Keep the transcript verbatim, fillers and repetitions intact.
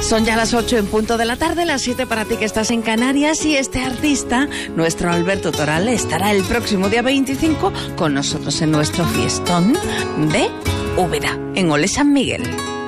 Son ya las ocho en punto de la tarde, las siete para ti que estás en Canarias, y este artista, nuestro Alberto Toral, estará el próximo día veinticinco con nosotros en nuestro fiestón de Úbeda, en Ole San Miguel.